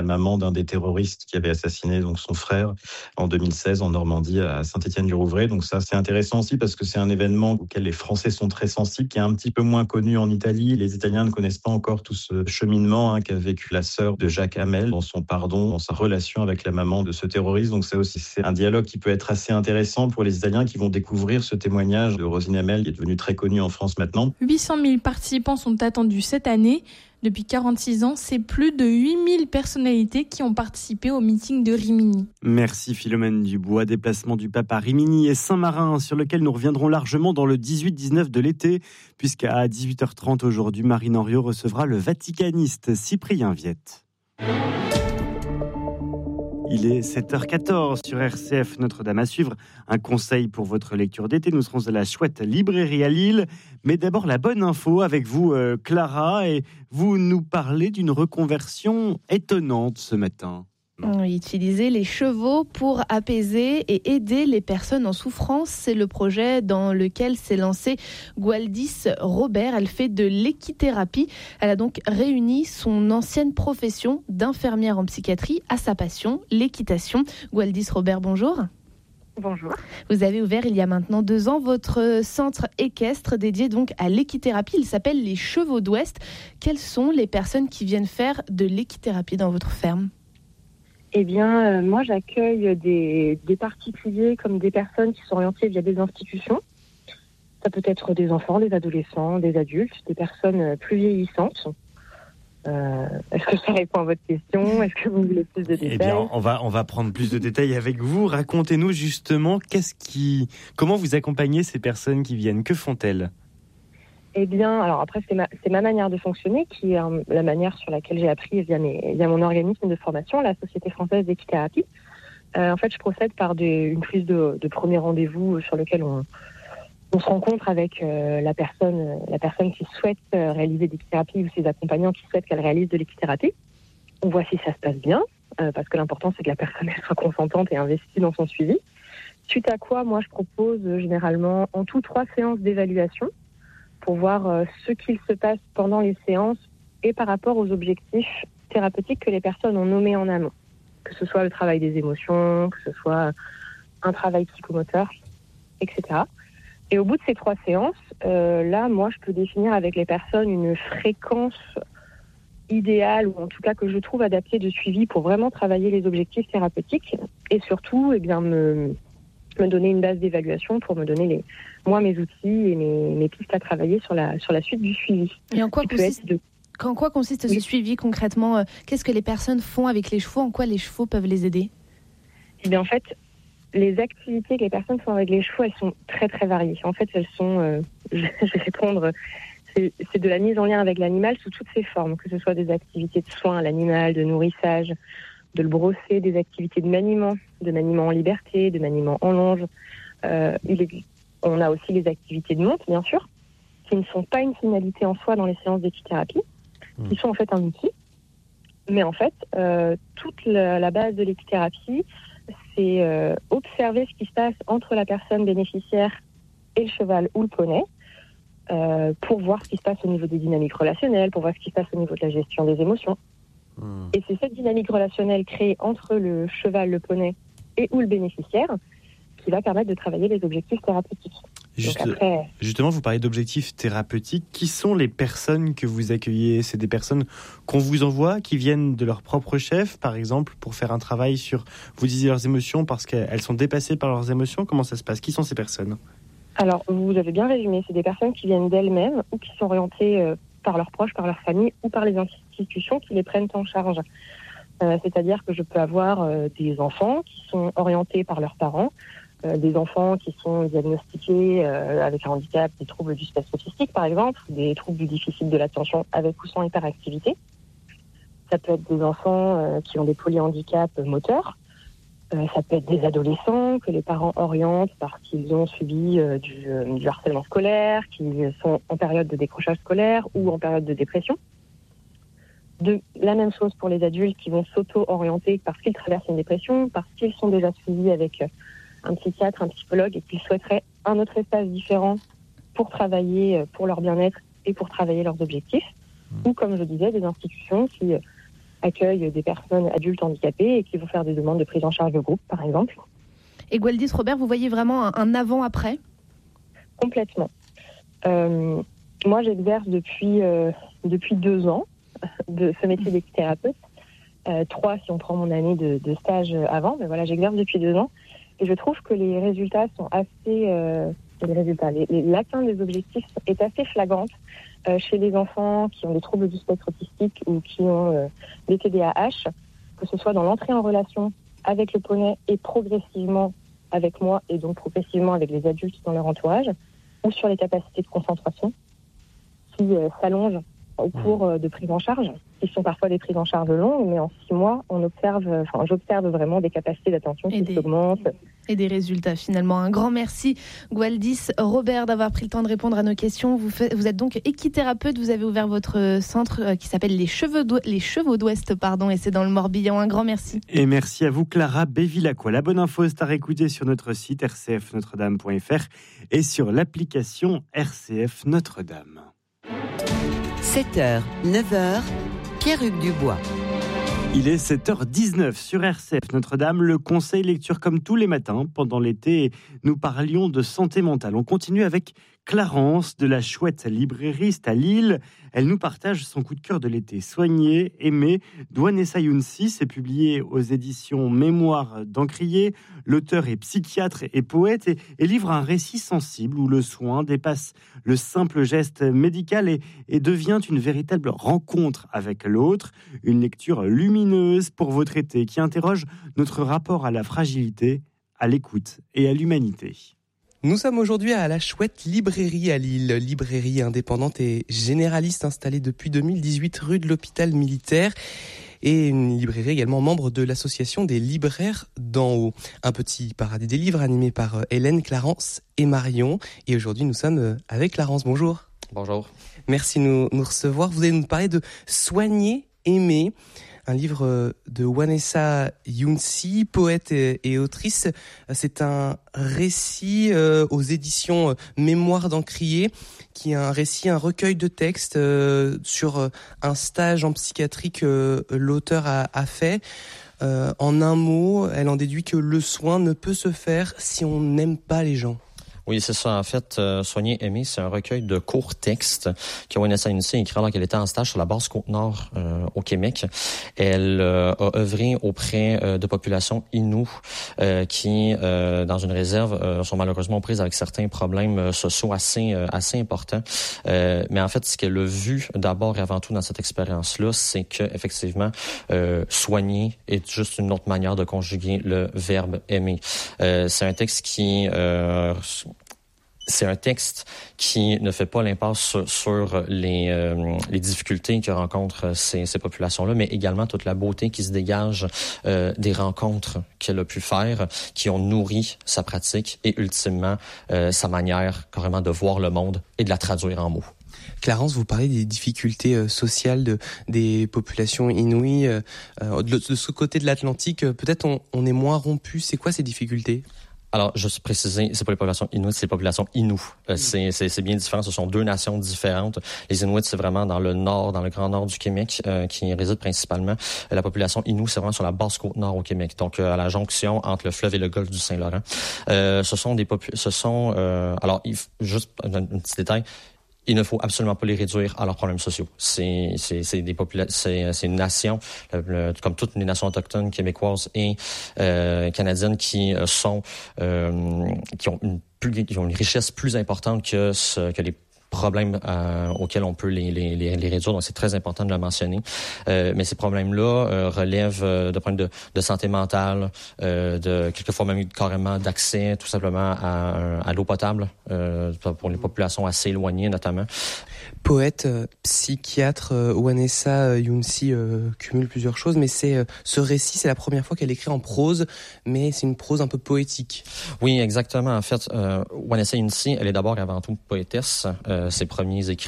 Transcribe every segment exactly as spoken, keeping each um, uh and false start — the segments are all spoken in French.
la maman d'un des terroristes qui avait assassiné donc son frère en deux mille seize en Normandie à Saint-Étienne-du-Rouvray. Donc ça, c'est intéressant aussi parce que c'est un événement auquel les Français sont très sensibles, qui est un petit peu moins connu en Italie. Les Italiens ne connaissent pas encore tout ce cheminement hein, qu'a vécu la sœur de Jacques Hamel dans son pardon, dans sa relation avec la maman de ce terroriste. Donc ça aussi, c'est un dialogue qui peut être assez intéressant pour les Italiens qui vont découvrir ce témoignage de Rosine Hamel, qui est devenue très connue en France maintenant. huit cent mille participants sont attendus cette année. Depuis quarante-six ans, c'est plus de huit mille personnalités qui ont participé au meeting de Rimini. Merci Philomène Dubois. Déplacement du pape à Rimini et Saint-Marin, sur lequel nous reviendrons largement dans le dix-huit dix-neuf de l'été, puisqu'à dix-huit heures trente aujourd'hui, Marine Henriot recevra le vaticaniste Cyprien Viette. Il est sept heures quatorze sur R C F Notre-Dame à suivre. Un conseil pour votre lecture d'été. Nous serons à la chouette librairie à Lille. Mais d'abord, la bonne info avec vous, euh, Clara. Et vous nous parlez d'une reconversion étonnante ce matin. On utilisait les chevaux pour apaiser et aider les personnes en souffrance. C'est le projet dans lequel s'est lancée Gwaldis Robert. Elle fait de l'équithérapie. Elle a donc réuni son ancienne profession d'infirmière en psychiatrie à sa passion, l'équitation. Gwaldis Robert, bonjour. Bonjour. Vous avez ouvert il y a maintenant deux ans votre centre équestre dédié donc à l'équithérapie. Il s'appelle les Chevaux d'Ouest. Quelles sont les personnes qui viennent faire de l'équithérapie dans votre ferme ? Eh bien, euh, moi, j'accueille des, des particuliers comme des personnes qui sont orientées via des institutions. Ça peut être des enfants, des adolescents, des adultes, des personnes plus vieillissantes. Euh, est-ce que ça répond à votre question ? Est-ce que vous voulez plus de détails ? Eh bien, on va, on va prendre plus de détails avec vous. Racontez-nous justement, qu'est-ce qui, comment vous accompagnez ces personnes qui viennent ? Que font-elles ? Eh bien, alors après, c'est ma, c'est ma manière de fonctionner, qui est euh, la manière sur laquelle j'ai appris via, mes, via mon organisme de formation, la Société française d'équithérapie. Euh, en fait, je procède par des, une prise de, de premier rendez-vous sur lequel on, on se rencontre avec euh, la personne, la personne qui souhaite euh, réaliser de l'équithérapie ou ses accompagnants qui souhaitent qu'elle réalise de l'équithérapie. On voit si ça se passe bien, euh, parce que l'important, c'est que la personne elle soit consentante et investie dans son suivi. Suite à quoi, moi, je propose euh, généralement en tout trois séances d'évaluation pour voir euh, ce qu'il se passe pendant les séances et par rapport aux objectifs thérapeutiques que les personnes ont nommés en amont. Que ce soit le travail des émotions, que ce soit un travail psychomoteur, et cetera. Et au bout de ces trois séances, euh, là, moi, je peux définir avec les personnes une fréquence idéale, ou en tout cas que je trouve adaptée de suivi pour vraiment travailler les objectifs thérapeutiques et surtout, eh bien, me... me donner une base d'évaluation pour me donner les, moi mes outils et mes, mes pistes à travailler sur la, sur la suite du suivi. Et en quoi consiste, de... en quoi consiste oui. ce suivi concrètement ? Qu'est-ce que les personnes font avec les chevaux ? En quoi les chevaux peuvent les aider ? Eh bien en fait, les activités que les personnes font avec les chevaux, elles sont très très variées. En fait, elles sont, euh, je vais répondre, c'est, c'est de la mise en lien avec l'animal sous toutes ses formes, que ce soit des activités de soins à l'animal, de nourrissage, de le brosser, des activités de maniement, de maniement en liberté, de maniement en longe. Euh, il est, on a aussi les activités de monte, bien sûr, qui ne sont pas une finalité en soi dans les séances d'équithérapie, mmh. qui sont en fait un outil. Mais en fait, euh, toute la, la base de l'équithérapie, c'est euh, observer ce qui se passe entre la personne bénéficiaire et le cheval ou le poney, euh, pour voir ce qui se passe au niveau des dynamiques relationnelles, pour voir ce qui se passe au niveau de la gestion des émotions. Mmh. Et c'est cette dynamique relationnelle créée entre le cheval, le poney et ou le bénéficiaire qui va permettre de travailler les objectifs thérapeutiques. Juste, Donc après, justement, vous parlez d'objectifs thérapeutiques. Qui sont les personnes que vous accueillez ? C'est des personnes qu'on vous envoie, qui viennent de leur propre chef, par exemple, pour faire un travail sur, vous disiez, leurs émotions, parce qu'elles sont dépassées par leurs émotions. Comment ça se passe ? Qui sont ces personnes ? Alors, vous avez bien résumé. C'est des personnes qui viennent d'elles-mêmes ou qui sont orientées euh, par leurs proches, par leur famille ou par les institutions qui les prennent en charge. Euh, c'est-à-dire que je peux avoir euh, des enfants qui sont orientés par leurs parents, euh, des enfants qui sont diagnostiqués euh, avec un handicap, des troubles du spectre autistique par exemple, des troubles du déficit de l'attention avec ou sans hyperactivité. Ça peut être des enfants euh, qui ont des polyhandicaps moteurs. Euh, ça peut être des adolescents que les parents orientent parce qu'ils ont subi euh, du, euh, du harcèlement scolaire, qu'ils sont en période de décrochage scolaire ou en période de dépression. De, la même chose pour les adultes qui vont s'auto-orienter parce qu'ils traversent une dépression, parce qu'ils sont déjà suivis avec un psychiatre, un psychologue et qu'ils souhaiteraient un autre espace différent pour travailler, pour leur bien-être et pour travailler leurs objectifs. Mmh. Ou comme je disais, des institutions qui accueillent des personnes adultes handicapées et qui vont faire des demandes de prise en charge de groupe, par exemple. Et Gwaldis Robert, vous voyez vraiment un, un avant-après ? Complètement. Euh, moi, j'exerce depuis, euh, depuis deux ans de ce métier d'équithérapeute. Euh, trois si on prend mon année de, de stage avant, mais voilà, j'exerce depuis deux ans. Et je trouve que les résultats sont assez... Euh, les résultats, les, les, l'atteinte des objectifs est assez flagrante euh, chez les enfants qui ont des troubles du spectre autistique ou qui ont euh, des T D A H, que ce soit dans l'entrée en relation avec le poney et progressivement avec moi et donc progressivement avec les adultes dans leur entourage, ou sur les capacités de concentration qui euh, s'allongent au cours euh, de prises en charge, qui sont parfois des prises en charge longues, mais en six mois, on observe, enfin, j'observe vraiment des capacités d'attention qui des, s'augmentent. Et des résultats finalement. Un grand merci Gwaldis Robert d'avoir pris le temps de répondre à nos questions. Vous, faites, vous êtes donc équithérapeute, vous avez ouvert votre centre qui s'appelle Les Chevaux d'Ouest, les Chevaux d'Ouest pardon, et c'est dans le Morbihan. Un grand merci. Et merci à vous Clara Bévilacqua. La bonne info est à réécouter sur notre site r c f notre dame point f r et sur l'application R C F Notre-Dame. sept heures, neuf heures, Pierre-Hugues Dubois. Il est sept heures dix-neuf sur R C F Notre-Dame, le conseil lecture comme tous les matins. Pendant l'été, nous parlions de santé mentale. On continue avec Clarence de la Chouette librairiste à Lille. Elle nous partage son coup de cœur de l'été. Soigner, aimer, d'Ouanessa Younsi, c'est publié aux éditions Mémoire d'Encrier. L'auteur est psychiatre et poète et, et livre un récit sensible où le soin dépasse le simple geste médical et, et devient une véritable rencontre avec l'autre. Une lecture lumineuse pour votre été qui interroge notre rapport à la fragilité, à l'écoute et à l'humanité. Nous sommes aujourd'hui à la Chouette librairie à Lille, librairie indépendante et généraliste installée depuis deux mille dix-huit rue de l'Hôpital Militaire et une librairie également membre de l'association des libraires d'en haut. Un petit paradis des livres animé par Hélène, Clarence et Marion. Et aujourd'hui nous sommes avec Clarence. Bonjour. Bonjour. Merci de nous, nous recevoir. Vous allez nous parler de Soigner, aimer. Un livre de Ouanessa Younsi, poète et, et autrice. C'est un récit euh, aux éditions Mémoire d'Encrier, qui est un récit, un recueil de textes euh, sur un stage en psychiatrie que l'auteur a, a fait. Euh, en un mot, elle en déduit que le soin ne peut se faire si on n'aime pas les gens. Oui, c'est ça. En fait, euh, Soigner, aimer, c'est un recueil de courts textes que Ouanessa Younsi a écrit alors qu'elle était en stage sur la base Côte-Nord euh, au Québec. Elle euh, a œuvré auprès euh, de populations inoues euh, qui, euh, dans une réserve, euh, sont malheureusement prises avec certains problèmes euh, sociaux assez euh, assez importants. Euh, mais en fait, ce qu'elle a vu d'abord et avant tout dans cette expérience-là, c'est que effectivement, euh, soigner est juste une autre manière de conjuguer le verbe aimer. Euh, c'est un texte qui euh, C'est un texte qui ne fait pas l'impasse sur, sur les, euh, les difficultés que rencontrent ces, ces populations-là, mais également toute la beauté qui se dégage euh, des rencontres qu'elle a pu faire, qui ont nourri sa pratique et ultimement euh, sa manière carrément de voir le monde et de la traduire en mots. Clarence, vous parlez des difficultés euh, sociales de, des populations inouïes. Euh, de, de ce côté de l'Atlantique, euh, peut-être on, on est moins rompu. C'est quoi ces difficultés ? Alors, juste préciser, c'est pas les populations inuites, c'est les populations inoues. Euh, c'est, c'est, c'est bien différent. Ce sont deux nations différentes. Les Inuits, c'est vraiment dans le nord, dans le grand nord du Québec, euh, qui résident principalement. Euh, la population Innu, c'est vraiment sur la basse côte nord au Québec, donc euh, à la jonction entre le fleuve et le golfe du Saint-Laurent. Euh, ce sont des popu- ce sont, euh, alors, il, juste un, un petit détail. Il ne faut absolument pas les réduire à leurs problèmes sociaux. C'est, c'est, c'est des popula- c'est, c'est une nation, le, le, comme toutes les nations autochtones québécoises et euh, canadiennes, qui euh, sont, euh, qui ont une plus, qui ont une richesse plus importante que ce, que les problèmes euh, auxquels on peut les, les, les, les réduire. Donc, c'est très important de le mentionner. Euh, mais ces problèmes-là euh, relèvent euh, de points de, de santé mentale, euh, de quelquefois même carrément d'accès tout simplement à, à l'eau potable euh, pour les populations assez éloignées notamment. Poète, euh, psychiatre, euh, Ouanessa Younsi euh, cumule plusieurs choses, mais c'est euh, ce récit, c'est la première fois qu'elle écrit en prose, mais c'est une prose un peu poétique. Oui, exactement. En fait, euh, Ouanessa Younsi, elle est d'abord et avant tout poétesse. Euh, ses premiers écrits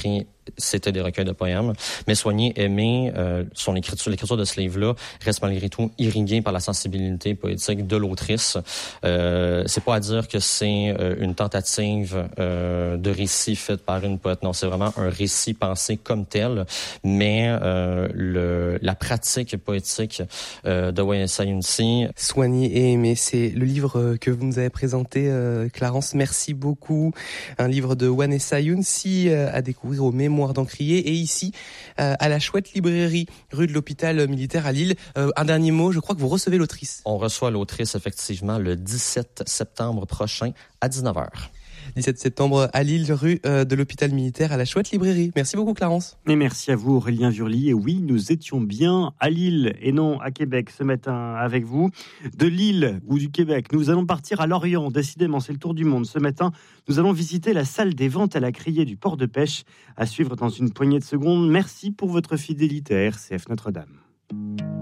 c'était des recueils de poèmes. Mais Soigner, aimer, euh, son écriture, l'écriture de ce livre-là reste malgré tout irriguée par la sensibilité poétique de l'autrice. Euh, c'est pas à dire que c'est euh, une tentative euh, de récit faite par une poète. Non, c'est vraiment un récit pensé comme tel. Mais euh, le, la pratique poétique euh, de Wanessa Younsi. Soigner et aimer, c'est le livre que vous nous avez présenté, euh, Clarence. Merci beaucoup. Un livre de Wanessa Younsi euh, à découvrir aux Mémoires d'Encrier et ici euh, à la Chouette Librairie, rue de l'Hôpital Militaire à Lille. Euh, un dernier mot, je crois que vous recevez l'autrice. On reçoit l'autrice effectivement le dix-sept septembre prochain à dix-neuf heures. dix-sept septembre à Lille, rue de l'Hôpital Militaire à la Chouette Librairie. Merci beaucoup Clarence. Et merci à vous Aurélien Vurly. Et oui, nous étions bien à Lille et non à Québec ce matin avec vous. De Lille ou du Québec, nous allons partir à Lorient. Décidément, c'est le tour du monde. Ce matin, nous allons visiter la salle des ventes à la criée du port de pêche. À suivre dans une poignée de secondes. Merci pour votre fidélité à R C F Notre-Dame.